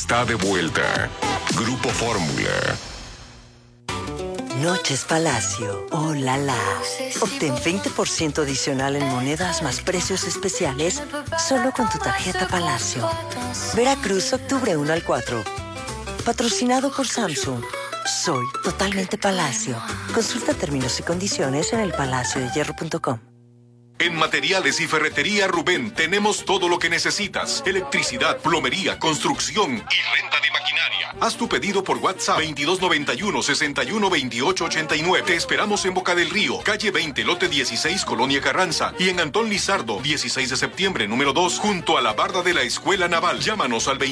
está de vuelta. Grupo Fórmula. Noches Palacio. ¡Oh, la, la! Obtén 20% adicional en monedas más precios especiales solo con tu tarjeta Palacio. Veracruz, octubre 1 al 4. Patrocinado por Samsung. Soy totalmente Palacio. Consulta términos y condiciones en elpalaciodehierro.com. En Materiales y Ferretería Rubén tenemos todo lo que necesitas. Electricidad, plomería, construcción y renta de maquinaria. Haz tu pedido por WhatsApp 2291-612889. Te esperamos en Boca del Río, calle 20, lote 16, Colonia Carranza. Y en Antón Lizardo, 16 de septiembre, número 2, junto a la barda de la Escuela Naval. Llámanos al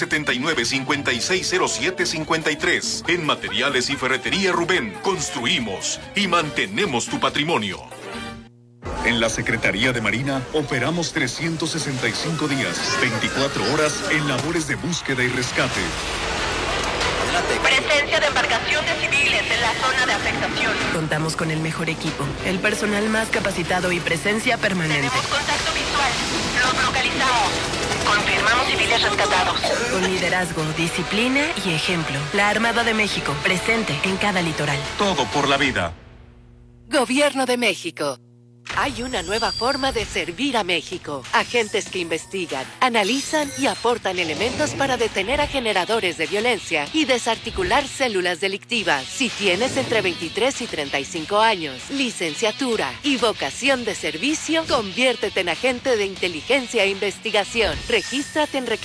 2979-560753. En Materiales y Ferretería Rubén, construimos y mantenemos tu patrimonio. En la Secretaría de Marina operamos 365 días, 24 horas en labores de búsqueda y rescate. Presencia de embarcaciones civiles en la zona de afectación. Contamos con el mejor equipo, el personal más capacitado y presencia permanente. Tenemos contacto visual. Los localizamos. Confirmamos civiles rescatados. Con liderazgo, disciplina y ejemplo. La Armada de México, presente en cada litoral. Todo por la vida. Gobierno de México. Hay una nueva forma de servir a México. Agentes que investigan, analizan y aportan elementos para detener a generadores de violencia y desarticular células delictivas. Si tienes entre 23 y 35 años, licenciatura y vocación de servicio, conviértete en agente de inteligencia e investigación. Regístrate en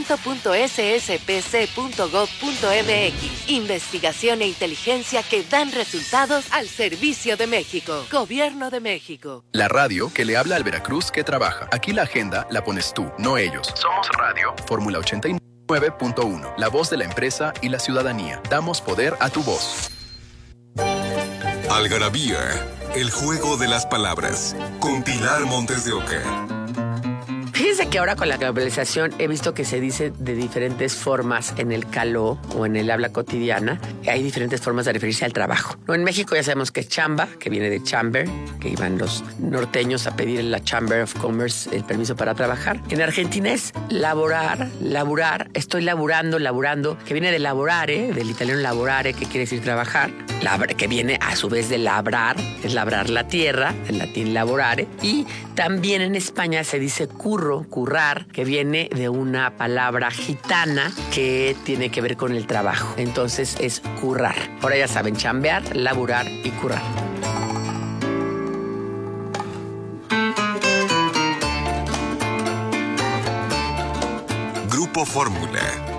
reclutamiento.sspc.gov.mx. Investigación e inteligencia que dan resultados al servicio de México. Gobierno de México. La radio que le habla al Veracruz que trabaja. Aquí la agenda la pones tú, no ellos. Somos Radio Fórmula 89.1, la voz de la empresa y la ciudadanía. Damos poder a tu voz. Algarabía, el juego de las palabras, con Pilar Montes de Oca. Fíjense que ahora con la globalización he visto que se dice de diferentes formas en el caló o en el habla cotidiana. Hay diferentes formas de referirse al trabajo. ¿No? En México ya sabemos que es chamba, que viene de chamber, que iban los norteños a pedir en la Chamber of Commerce el permiso para trabajar. En Argentina es laborar, estoy laburando, que viene de lavorare, del italiano lavorare, que quiere decir trabajar, que viene a su vez de labrar, es labrar la tierra, en latín lavorare, y también en España se dice currar, que viene de una palabra gitana que tiene que ver con el trabajo. Entonces es currar. Ahora ya saben, chambear, laburar y currar. Grupo Fórmula.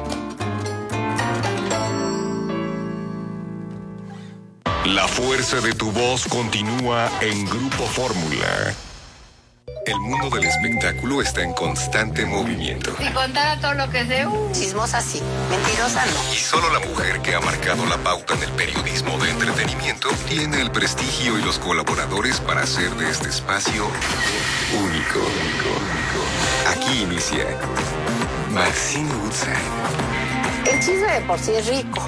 La fuerza de tu voz continúa en Grupo Fórmula. El mundo del espectáculo está en constante movimiento. Si contara todo lo que sé, Chismosa sí, mentirosa no. Y solo la mujer que ha marcado la pauta en el periodismo de entretenimiento tiene el prestigio y los colaboradores para hacer de este espacio único. Aquí inicia Maxine Woodside. El chisme de por sí es rico.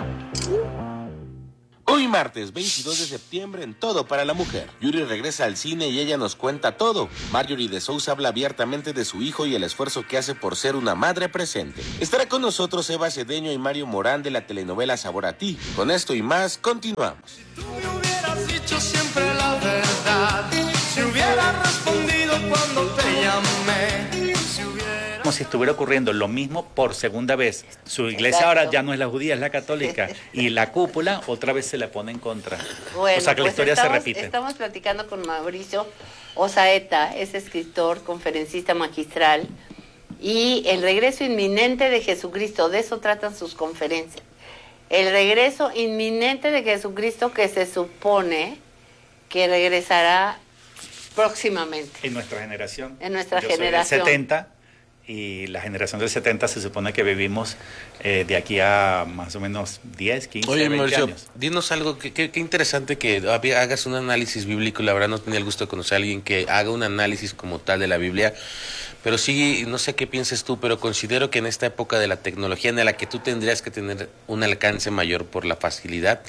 Hoy martes 22 de septiembre en Todo para la Mujer. Yuri regresa al cine y ella nos cuenta todo. Marjorie de Sousa habla abiertamente de su hijo y el esfuerzo que hace por ser una madre presente. Estará con nosotros Eva Cedeño y Mario Morán de la telenovela Sabor a Ti. Con esto y más, continuamos. Si tú me hubieras dicho siempre la verdad, si hubieras respondido cuando te llamé, como si estuviera ocurriendo lo mismo por segunda vez. Su iglesia Exacto. ahora ya no es la judía, es la católica. Y la cúpula otra vez se le pone en contra. Bueno, o sea que la historia se repite. Estamos platicando con Mauricio Osaeta, es escritor, conferencista magistral, y el regreso inminente de Jesucristo, de eso tratan sus conferencias. El regreso inminente de Jesucristo que se supone que regresará próximamente. En nuestra generación. En nuestra Yo generación. Soy del 70 y la generación del 70 se supone que vivimos de aquí a más o menos 10, 15, Oye, 20 Mauricio, años. dinos algo, qué interesante que hagas un análisis bíblico. La verdad no tenía el gusto de conocer a alguien que haga un análisis como tal de la Biblia, pero sí, no sé qué pienses tú, pero considero que en esta época de la tecnología en la que tú tendrías que tener un alcance mayor por la facilidad,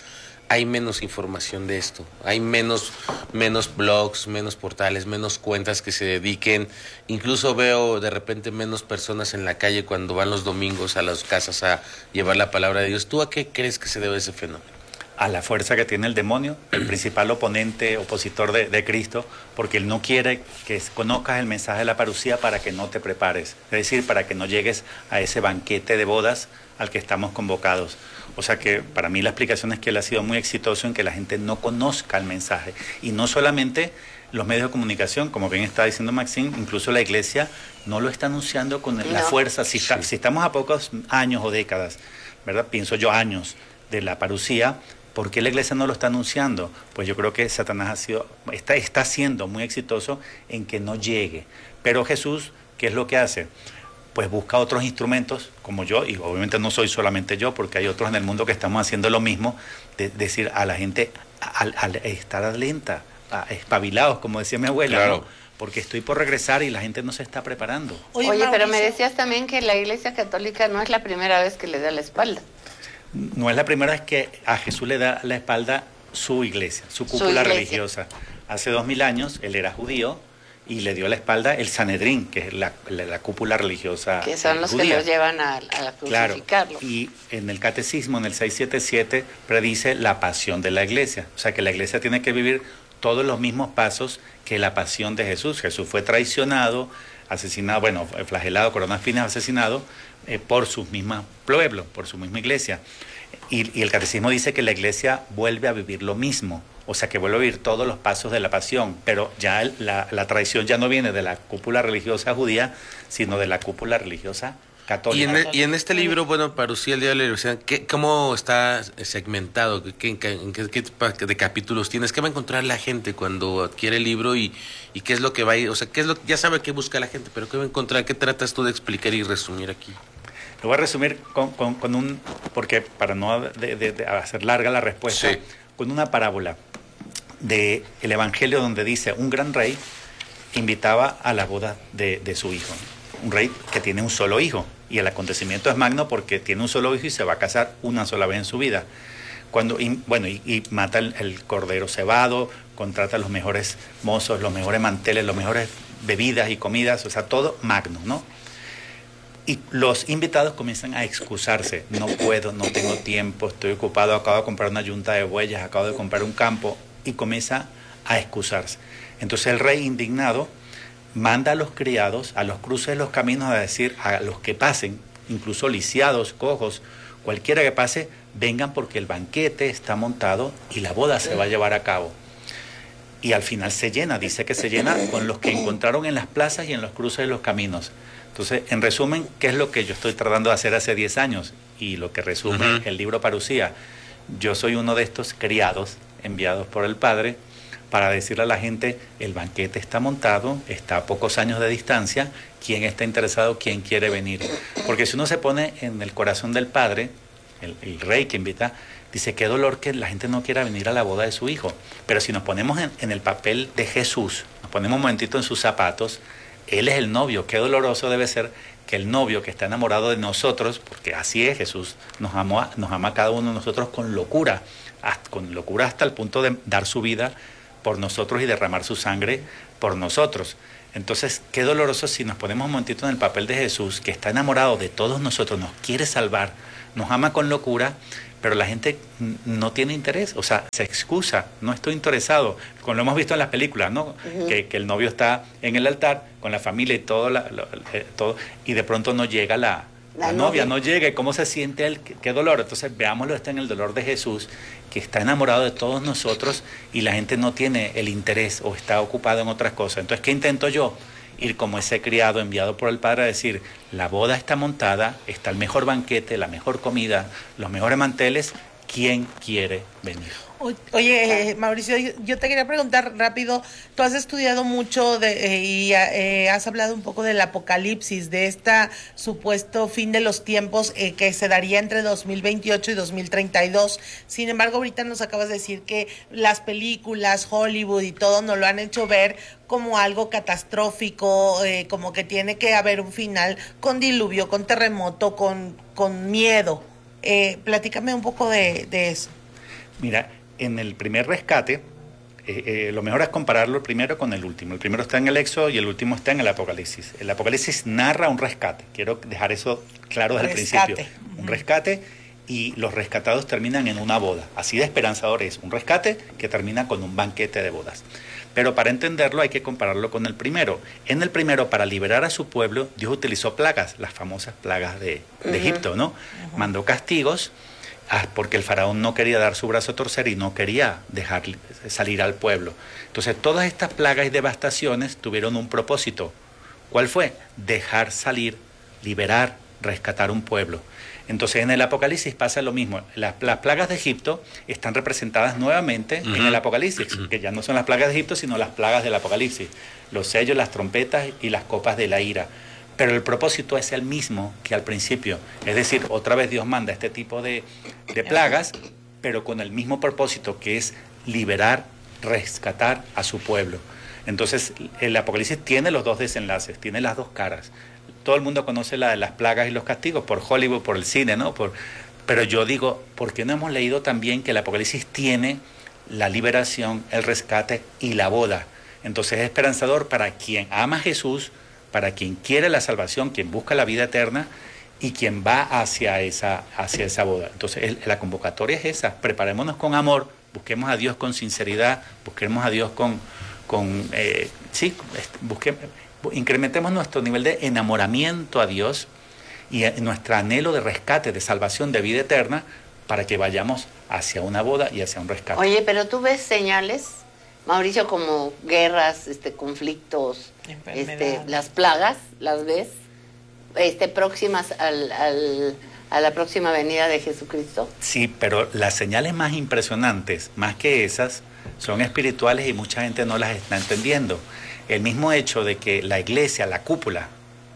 hay menos información de esto, hay menos blogs, menos portales, menos cuentas que se dediquen. Incluso veo de repente menos personas en la calle cuando van los domingos a las casas a llevar la palabra de Dios. ¿Tú a qué crees que se debe ese fenómeno? A la fuerza que tiene el demonio, el principal opositor de Cristo, porque él no quiere que conozcas el mensaje de la parucía para que no te prepares, es decir, para que no llegues a ese banquete de bodas al que estamos convocados. O sea que para mí la explicación es que él ha sido muy exitoso en que la gente no conozca el mensaje, y no solamente los medios de comunicación, como bien está diciendo Maxine, incluso la iglesia no lo está anunciando con la fuerza. Si estamos a pocos años o décadas, ¿verdad? Pienso yo años de la parucía, ¿por qué la iglesia no lo está anunciando? Pues yo creo que Satanás está siendo muy exitoso en que no llegue. Pero Jesús, ¿qué es lo que hace? Pues busca otros instrumentos como yo, y obviamente no soy solamente yo, porque hay otros en el mundo que estamos haciendo lo mismo, de decir a la gente al estar lenta, espabilados, como decía mi abuela, claro, ¿no? Porque estoy por regresar y la gente no se está preparando. Oye, pero me decías también que la Iglesia Católica no es la primera vez que le da la espalda. No es la primera vez que a Jesús le da la espalda su iglesia, su cúpula religiosa. Hace 2000 años él era judío y le dio la espalda el Sanedrín, que es la cúpula religiosa que son los judía, que los llevan a crucificarlo. Claro, y en el Catecismo, en el 677, predice la pasión de la iglesia. O sea que la iglesia tiene que vivir todos los mismos pasos que la pasión de Jesús. Jesús fue traicionado, asesinado, flagelado, corona de espinas, asesinado por su misma pueblo, por su misma iglesia. Y el Catecismo dice que la iglesia vuelve a vivir lo mismo. O sea, que vuelve a vivir todos los pasos de la pasión, pero ya la traición ya no viene de la cúpula religiosa judía, sino de la cúpula religiosa católica. Y en este libro, Parucía, el Día de la Universidad, ¿cómo está segmentado? ¿Qué de capítulos tienes? ¿Qué va a encontrar la gente cuando adquiere el libro y qué es lo que va a ir? O sea, ya sabe qué busca la gente, pero ¿qué va a encontrar? ¿Qué tratas tú de explicar y resumir aquí? Lo voy a resumir con un... porque para no hacer larga la respuesta, sí, con una parábola del Evangelio donde dice un gran rey invitaba a la boda de su hijo. Un rey que tiene un solo hijo, y el acontecimiento es magno porque tiene un solo hijo y se va a casar una sola vez en su vida. Y mata el cordero cebado, contrata los mejores mozos, los mejores manteles, las mejores bebidas y comidas, o sea, todo magno, ¿no? Y los invitados comienzan a excusarse. No puedo, no tengo tiempo, estoy ocupado, acabo de comprar una yunta de bueyes, acabo de comprar un campo, y comienza a excusarse. Entonces el rey, indignado, manda a los criados a los cruces de los caminos a decir a los que pasen, incluso lisiados, cojos, cualquiera que pase, vengan porque el banquete está montado y la boda se va a llevar a cabo. Y al final se llena, dice que se llena con los que encontraron en las plazas y en los cruces de los caminos. Entonces, en resumen, ¿qué es lo que yo estoy tratando de hacer hace 10 años? Y lo que resume el libro Parucía. Yo soy uno de estos criados enviados por el Padre para decirle a la gente, el banquete está montado, está a pocos años de distancia, ¿quién está interesado? ¿Quién quiere venir? Porque si uno se pone en el corazón del Padre, el rey que invita, dice, qué dolor que la gente no quiera venir a la boda de su hijo. Pero si nos ponemos en el papel de Jesús, nos ponemos un momentito en sus zapatos, él es el novio, qué doloroso debe ser que el novio que está enamorado de nosotros, porque así es, Jesús nos ama a cada uno de nosotros con locura hasta el punto de dar su vida por nosotros y derramar su sangre por nosotros. Entonces, qué doloroso si nos ponemos un momentito en el papel de Jesús, que está enamorado de todos nosotros, nos quiere salvar, nos ama con locura, pero la gente no tiene interés, o sea, se excusa, no estoy interesado, como lo hemos visto en las películas, ¿no? Que el novio está en el altar con la familia y todo, y de pronto no llega la novia, no llega, ¿cómo se siente él? Qué dolor. Entonces veámoslo, está en el dolor de Jesús, que está enamorado de todos nosotros y la gente no tiene el interés o está ocupado en otras cosas. Entonces, ¿qué intento yo? Ir como ese criado enviado por el Padre a decir, la boda está montada, está el mejor banquete, la mejor comida, los mejores manteles, ¿quién quiere venir? Oye, Mauricio, yo te quería preguntar rápido, tú has estudiado mucho y has hablado un poco del apocalipsis, de este supuesto fin de los tiempos que se daría entre 2028 y 2032. Sin embargo, ahorita nos acabas de decir que las películas, Hollywood y todo nos lo han hecho ver como algo catastrófico, como que tiene que haber un final con diluvio, con terremoto, con miedo. Platícame un poco de eso. Mira, en el primer rescate, lo mejor es compararlo primero con el último. El primero está en el Éxodo y el último está en el Apocalipsis. El Apocalipsis narra un rescate. Quiero dejar eso claro desde el principio. Un rescate, y los rescatados terminan en una boda. Así de esperanzador es. Un rescate que termina con un banquete de bodas. Pero para entenderlo hay que compararlo con el primero. En el primero, para liberar a su pueblo, Dios utilizó plagas, las famosas plagas de Egipto, ¿no? Mandó castigos porque el faraón no quería dar su brazo a torcer y no quería dejar salir al pueblo. Entonces, todas estas plagas y devastaciones tuvieron un propósito. ¿Cuál fue? Dejar salir, liberar, rescatar un pueblo. Entonces, en el Apocalipsis pasa lo mismo. Las plagas de Egipto están representadas nuevamente en el Apocalipsis, que ya no son las plagas de Egipto, sino las plagas del Apocalipsis. Los sellos, las trompetas y las copas de la ira. Pero el propósito es el mismo que al principio. Es decir, otra vez Dios manda este tipo de plagas, pero con el mismo propósito, que es liberar, rescatar a su pueblo. Entonces, el Apocalipsis tiene los dos desenlaces, tiene las dos caras. Todo el mundo conoce la de las plagas y los castigos por Hollywood, por el cine, ¿no? Pero yo digo, ¿por qué no hemos leído también que el Apocalipsis tiene la liberación, el rescate y la boda? Entonces es esperanzador para quien ama a Jesús, para quien quiere la salvación, quien busca la vida eterna y quien va hacia esa boda. Entonces la convocatoria es esa: preparémonos con amor, busquemos a Dios con sinceridad, busquemos a Dios incrementemos nuestro nivel de enamoramiento a Dios y nuestro anhelo de rescate, de salvación, de vida eterna, para que vayamos hacia una boda y hacia un rescate. Oye, pero tú ves señales, Mauricio, como guerras, conflictos, las plagas, ¿las ves? Próximas a la próxima venida de Jesucristo. Sí, pero las señales más impresionantes, más que esas, son espirituales y mucha gente no las está entendiendo. El mismo hecho de que la iglesia, la cúpula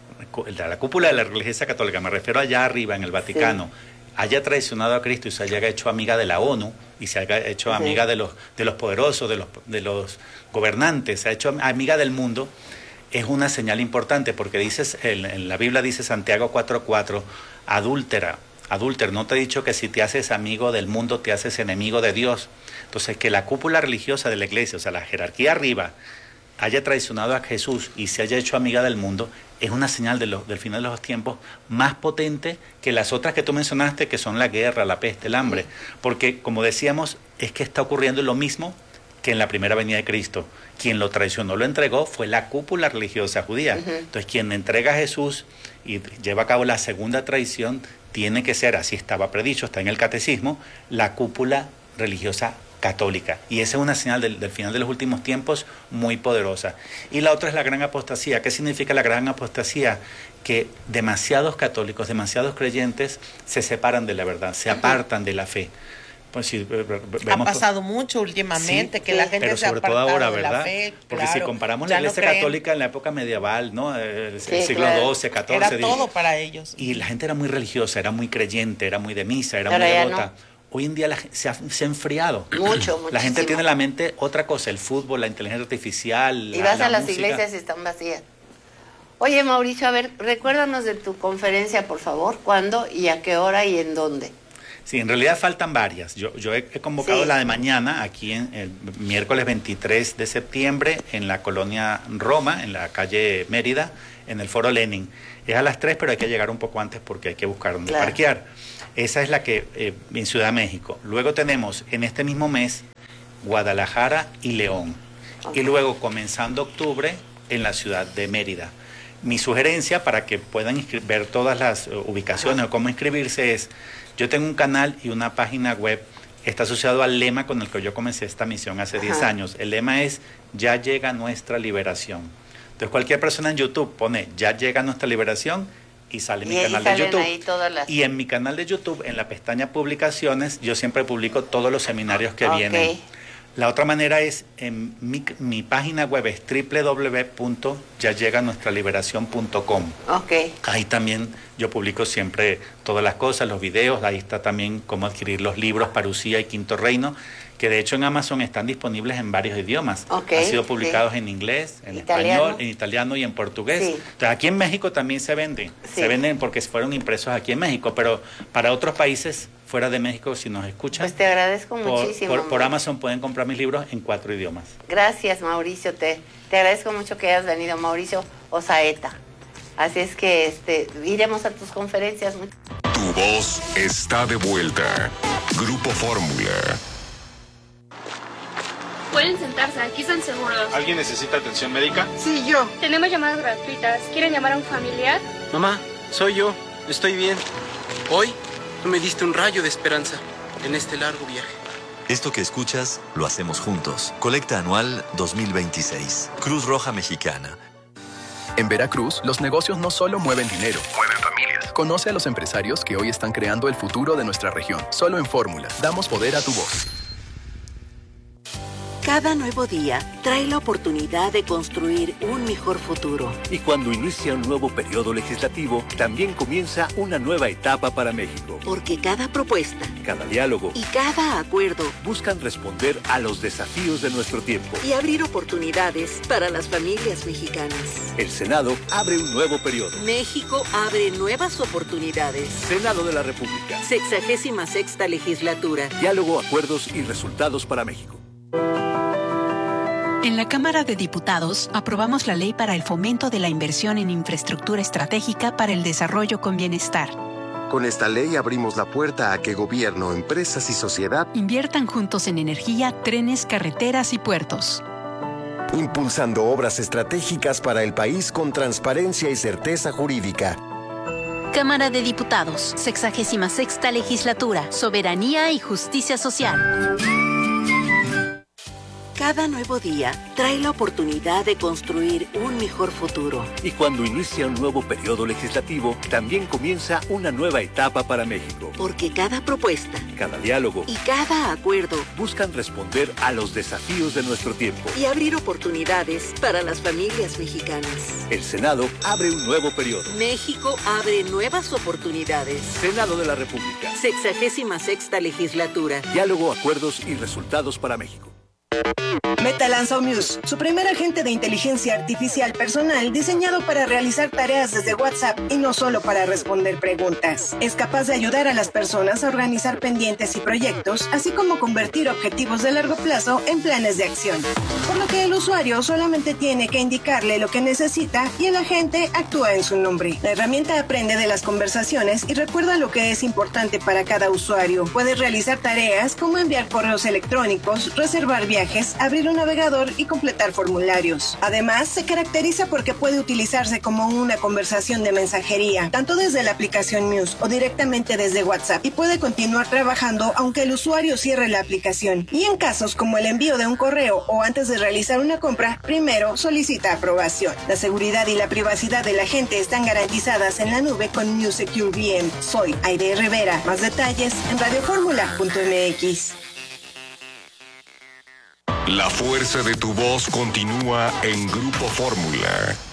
de la Iglesia Católica, me refiero allá arriba en el Vaticano, haya traicionado a Cristo y se haya hecho amiga de la ONU y se haya hecho amiga de los poderosos, de los gobernantes, se ha hecho amiga del mundo, es una señal importante, porque en la Biblia dice Santiago 4:4, adúltero, no te he dicho que si te haces amigo del mundo te haces enemigo de Dios. Entonces, que la cúpula religiosa de la iglesia, o sea, la jerarquía arriba, haya traicionado a Jesús y se haya hecho amiga del mundo, es una señal del final de los tiempos más potente que las otras que tú mencionaste, que son la guerra, la peste, el hambre. Porque, como decíamos, es que está ocurriendo lo mismo que en la primera venida de Cristo. Quien lo traicionó, lo entregó, fue la cúpula religiosa judía. Entonces, quien entrega a Jesús y lleva a cabo la segunda traición, tiene que ser, así estaba predicho, está en el catecismo, la cúpula religiosa católica. Y esa es una señal del final de los últimos tiempos muy poderosa. Y la otra es la gran apostasía. ¿Qué significa la gran apostasía? Que demasiados católicos, demasiados creyentes se separan de la verdad, se apartan de la fe. Pues si ha pasado mucho últimamente, que la gente pero se ha sobre todo apartado ahora, de ¿verdad? la fe. Porque si comparamos la Iglesia Católica en la época medieval, ¿no? El siglo XII, XIV, era todo para ellos. Y la gente era muy religiosa, era muy creyente, era muy de misa, era muy devota. No. Hoy en día se ha enfriado. Muchísimo. La gente tiene en la mente otra cosa, el fútbol, la inteligencia artificial. Y vas a las música. iglesias y están vacías. Oye, Mauricio, a ver, recuérdanos de tu conferencia, por favor. ¿Cuándo y a qué hora y en dónde? Sí, en realidad faltan varias. Yo he convocado la de mañana, aquí en el miércoles 23 de septiembre, en la colonia Roma, en la calle Mérida, en el Foro Lenin. Es a las 3, pero hay que llegar un poco antes porque hay que buscar dónde parquear. Esa es la que en Ciudad de México. Luego tenemos en este mismo mes Guadalajara y León. Y luego, comenzando octubre, en la ciudad de Mérida. Mi sugerencia para que puedan ver todas las ubicaciones o cómo inscribirse es: yo tengo un canal y una página web, está asociado al lema con el que yo comencé esta misión hace 10 años. El lema es: ya llega nuestra liberación. Entonces, cualquier persona en YouTube pone "ya llega nuestra liberación" y sale mi canal de YouTube. Y en mi canal de YouTube, en la pestaña Publicaciones, yo siempre publico todos los seminarios que vienen. La otra manera es, en mi página web es www.yayeganuestraliberacion.com. Ahí también yo publico siempre todas las cosas, los videos. Ahí está también cómo adquirir los libros Parucía y Quinto Reino, que de hecho en Amazon están disponibles en varios idiomas. Han sido publicados en inglés, en español, en italiano y en portugués. Entonces, aquí en México también se venden. Se venden porque fueron impresos aquí en México, pero para otros países fuera de México, si nos escuchan. Pues te agradezco muchísimo. Por Amazon pueden comprar mis libros en 4 idiomas. Gracias, Mauricio. Te agradezco mucho que hayas venido, Mauricio Osaeta. Así es que iremos a tus conferencias. Tu voz está de vuelta. Grupo Fórmula. Pueden sentarse, aquí están seguros. ¿Alguien necesita atención médica? Sí, yo. Tenemos llamadas gratuitas. ¿Quieren llamar a un familiar? Mamá, soy yo. Estoy bien. Hoy tú me diste un rayo de esperanza en este largo viaje. Esto que escuchas, lo hacemos juntos. Colecta anual 2026. Cruz Roja Mexicana. En Veracruz, los negocios no solo mueven dinero, mueven familias. Conoce a los empresarios que hoy están creando el futuro de nuestra región. Solo en Fórmula. Damos poder a tu voz. Cada nuevo día trae la oportunidad de construir un mejor futuro. Y cuando inicia un nuevo periodo legislativo, también comienza una nueva etapa para México. Porque cada propuesta, cada diálogo y cada acuerdo buscan responder a los desafíos de nuestro tiempo y abrir oportunidades para las familias mexicanas. El Senado abre un nuevo periodo. México abre nuevas oportunidades. Senado de la República. 66ª legislatura. Diálogo, acuerdos y resultados para México. En la Cámara de Diputados aprobamos la ley para el fomento de la inversión en infraestructura estratégica para el desarrollo con bienestar. Con esta ley abrimos la puerta a que gobierno, empresas y sociedad inviertan juntos en energía, trenes, carreteras y puertos. Impulsando obras estratégicas para el país con transparencia y certeza jurídica. Cámara de Diputados, 66ª legislatura, soberanía y justicia social. Cada nuevo día trae la oportunidad de construir un mejor futuro. Y cuando inicia un nuevo periodo legislativo, también comienza una nueva etapa para México. Porque cada propuesta, cada diálogo y cada acuerdo buscan responder a los desafíos de nuestro tiempo y abrir oportunidades para las familias mexicanas. El Senado abre un nuevo periodo. México abre nuevas oportunidades. Senado de la República. 66ª legislatura. Diálogo, acuerdos y resultados para México. Meta lanzó Muse, su primer agente de inteligencia artificial personal diseñado para realizar tareas desde WhatsApp y no solo para responder preguntas. Es capaz de ayudar a las personas a organizar pendientes y proyectos, así como convertir objetivos de largo plazo en planes de acción. Por lo que el usuario solamente tiene que indicarle lo que necesita y el agente actúa en su nombre. La herramienta aprende de las conversaciones y recuerda lo que es importante para cada usuario. Puede realizar tareas como enviar correos electrónicos, reservar viajes, abrir un navegador y completar formularios. Además, se caracteriza porque puede utilizarse como una conversación de mensajería, tanto desde la aplicación Muse o directamente desde WhatsApp, y puede continuar trabajando aunque el usuario cierre la aplicación. Y en casos como el envío de un correo o antes de realizar una compra, primero solicita aprobación. La seguridad y la privacidad de la gente están garantizadas en la nube con Muse Secure VM. Soy Aide Rivera. Más detalles en radioformula.mx. La fuerza de tu voz continúa en Grupo Fórmula.